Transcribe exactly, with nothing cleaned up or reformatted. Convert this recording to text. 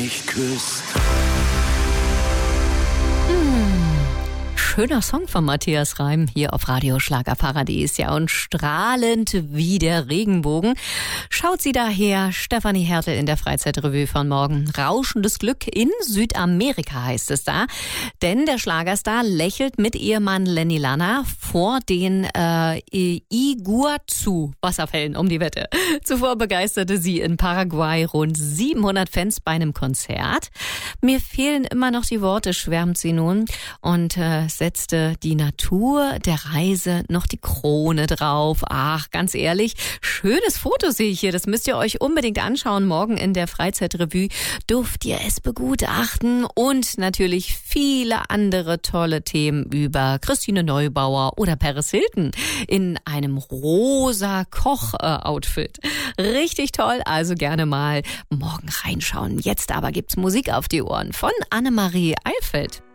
mich küsst. Schöner Song von Matthias Reim hier auf Radio Schlagerparadies. Ja, und strahlend wie der Regenbogen schaut sie daher, Stefanie Hertel in der Freizeitrevue von morgen. Rauschendes Glück in Südamerika heißt es da. Denn der Schlagerstar lächelt mit Ehemann Lenny Lanner vor den äh, Iguazu-Wasserfällen um die Wette. Zuvor begeisterte sie in Paraguay rund siebenhundert Fans bei einem Konzert. Mir fehlen immer noch die Worte, schwärmt sie nun. Und äh, setzte die Natur der Reise noch die Krone drauf. Ach, ganz ehrlich, schönes Foto sehe ich hier. Das müsst ihr euch unbedingt anschauen. Morgen in der Freizeitrevue dürft ihr es begutachten. Und natürlich viele andere tolle Themen über Christine Neubauer oder Paris Hilton in einem rosa Koch-Outfit. Richtig toll, also gerne mal morgen reinschauen. Jetzt aber gibt's Musik auf die Ohren von Annemarie Eilfeld.